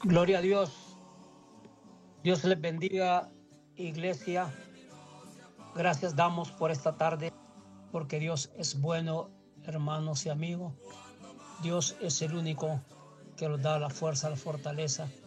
Gloria a Dios. Dios les bendiga, iglesia. Gracias damos por esta tarde, porque Dios es bueno, hermanos y amigos. Dios es el único que nos da la fuerza, la fortaleza